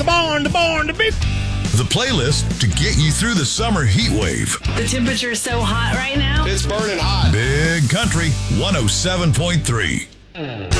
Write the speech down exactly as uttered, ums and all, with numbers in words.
the barn, the barn, the beef. The playlist to get you through the summer heat wave. The temperature is so hot right now. It's burning hot. Big Country one oh seven point three.